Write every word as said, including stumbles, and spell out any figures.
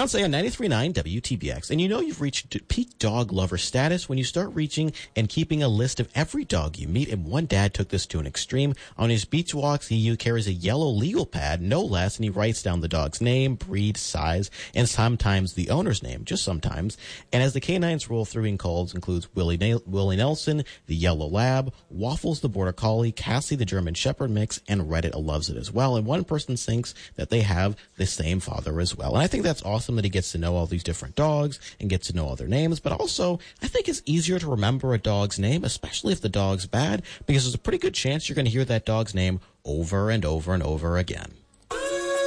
Beyonce on ninety-three point nine W T B X. And you know you've reached peak dog lover status when you start reaching and keeping a list of every dog you meet. And one dad took this to an extreme. On his beach walks, he carries a yellow legal pad, no less, and he writes down the dog's name, breed, size, and sometimes the owner's name, just sometimes. And as the canines roll through in calls, includes Willie, Na- Willie Nelson, the yellow lab, Waffles, the border collie, Cassie, the German shepherd mix, and Reddit loves it as well. And one person thinks that they have the same father as well. And I think that's awesome that he gets to know all these different dogs and gets to know all their names. But also, I think it's easier to remember a dog's name, especially if the dog's bad, because there's a pretty good chance you're going to hear that dog's name over and over and over again.